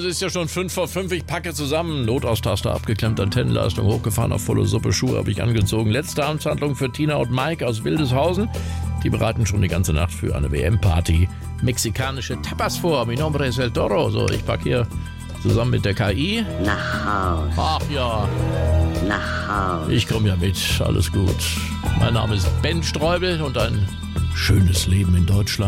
ist ja schon 5:05. Ich packe zusammen. Notaustasser abgeklemmt, Antennenleistung hochgefahren auf volle Suppe. Schuhe habe ich angezogen. Letzte Amtshandlung für Tina und Mike aus Wildeshausen. Die bereiten schon die ganze Nacht für eine WM-Party mexikanische Tapas vor. Mi nombre es el Toro. So, ich packe hier zusammen mit der KI. Nach Haus. Ach ja. Nach Haus. Ich komme ja mit. Alles gut. Mein Name ist Ben Streubel und ein schönes Leben in Deutschland.